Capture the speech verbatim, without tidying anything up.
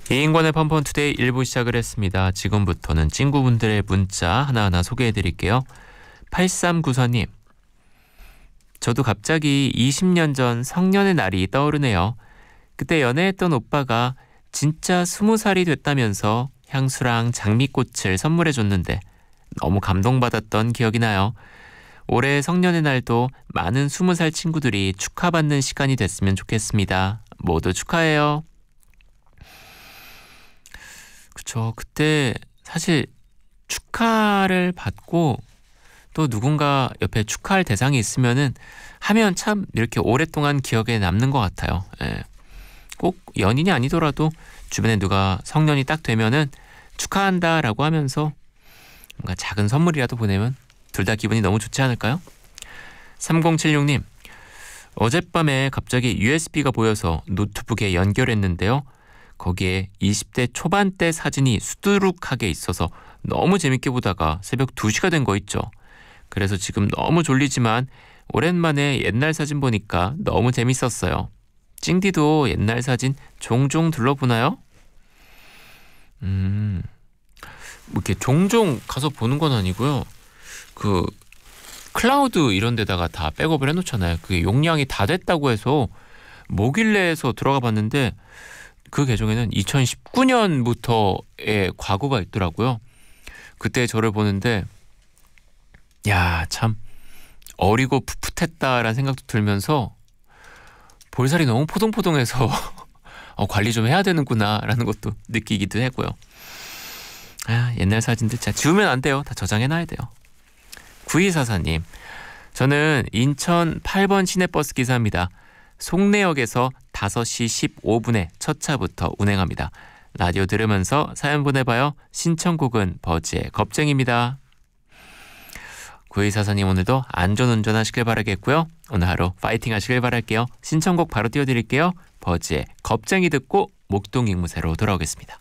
이인권의 펀펀투데이 일 부 시작을 했습니다. 지금부터는 친구분들의 문자 하나하나 소개해드릴게요. 팔삼구사 님, 저도 갑자기 이십 년 전 성년의 날이 떠오르네요. 그때 연애했던 오빠가 진짜 스무 살이 됐다면서 향수랑 장미꽃을 선물해줬는데 너무 감동받았던 기억이 나요. 올해 성년의 날도 많은 스무 살 친구들이 축하받는 시간이 됐으면 좋겠습니다. 모두 축하해요. 그쵸. 그때 사실 축하를 받고 또 누군가 옆에 축하할 대상이 있으면은 하면 참 이렇게 오랫동안 기억에 남는 것 같아요. 예. 꼭 연인이 아니더라도 주변에 누가 성년이 딱 되면은 축하한다라고 하면서 뭔가 작은 선물이라도 보내면 둘 다 기분이 너무 좋지 않을까요? 삼공칠육 님, 어젯밤에 갑자기 유에스비가 보여서 노트북에 연결했는데요. 거기에 이십 대 초반때 사진이 수두룩하게 있어서 너무 재밌게 보다가 새벽 두 시가 된 거 있죠. 그래서 지금 너무 졸리지만 오랜만에 옛날 사진 보니까 너무 재밌었어요. 찡디도 옛날 사진 종종 둘러보나요? 음, 뭐 이렇게 종종 가서 보는 건 아니고요. 그 클라우드 이런 데다가 다 백업을 해놓잖아요. 그게 용량이 다 됐다고 해서 뭐길래에서 들어가 봤는데 그 계정에는 이천십구 년부터의 과거가 있더라고요. 그때 저를 보는데 야, 참 어리고 풋풋했다라는 생각도 들면서 볼살이 너무 포동포동해서 어, 관리 좀 해야 되는구나 라는 것도 느끼기도 하고요. 아, 옛날 사진들 진짜 지우면 안 돼요. 다 저장해놔야 돼요. 구이사사 님, 저는 인천 팔 번 시내버스 기사입니다. 송내역에서 다섯 시 십오 분에 첫 차부터 운행합니다. 라디오 들으면서 사연 보내봐요. 신청곡은 버즈의 겁쟁이입니다. 구이사사 님, 오늘도 안전운전 하시길 바라겠고요. 오늘 하루 파이팅 하시길 바랄게요. 신청곡 바로 띄워드릴게요. 버즈의 겁쟁이 듣고 목동 앵무새로 돌아오겠습니다.